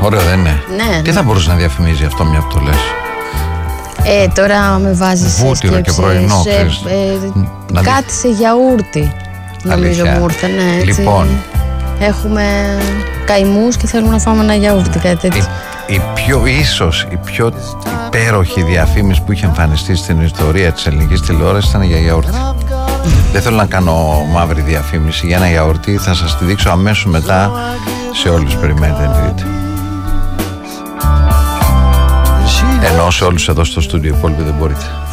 Ωραίο δεν είναι? Ναι. Τι θα μπορούσε να διαφημίζει αυτό, μια που το λες? Τώρα με βάζεις σε βούτυρο και πρωινό, κάτι σε γιαούρτι. Νομίζω μου ήρθε, ναι, έτσι. Λοιπόν, έχουμε καημούς και θέλουμε να φάμε ένα γιαούρτι, κάτι τέτοιο. Ίσως η πιο υπέροχη διαφήμιση που είχε εμφανιστεί στην ιστορία της ελληνικής τηλεόρασης ήταν για γιαούρτι. Δεν θέλω να κάνω μαύρη διαφήμιση για ένα γιαούρτι, θα σας τη δείξω αμέσως μετά σε όλους. Περιμένετε να τη δείτε. Ενώ σε όλους εδώ στο στούντιο, οι υπόλοιποι δεν μπορείτε.